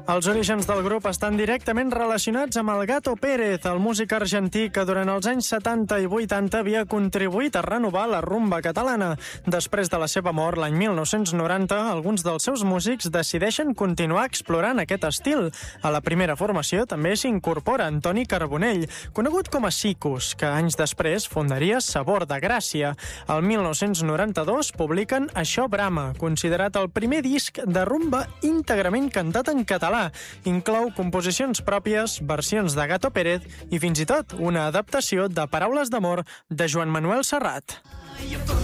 Els orígens del grup estan directament relacionats amb el Gato Pérez, el músic argentí que durant els anys 70 i 80 havia contribuït a renovar la rumba catalana. Després de la seva mort, l'any 1990, alguns dels seus músics decideixen continuar explorant aquest estil. A la primera formació també s'incorpora Antoni Carbonell, conegut com a Sicus, que anys després fundaria Sabor de Gràcia. El 1992 publiquen Això Brama, considerat el primer disc de rumba íntegrament cantat en català. Inclou composicions pròpies, versions de Gato Pérez i fins i tot una adaptació de Paraules d'amor de Joan Manuel Serrat.